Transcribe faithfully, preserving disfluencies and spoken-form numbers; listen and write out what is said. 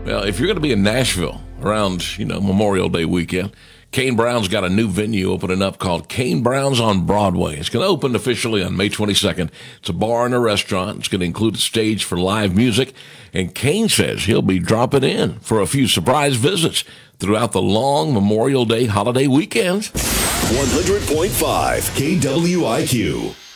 Well, if you're going to be in Nashville around, you know, Memorial Day weekend, Kane Brown's got a new venue opening up called Kane Brown's on Broadway. It's going to open officially on May twenty-second. It's a bar and a restaurant. It's going to include a stage for live music. And Kane says he'll be dropping in for a few surprise visits throughout the long Memorial Day holiday weekends. one hundred point five K W I Q.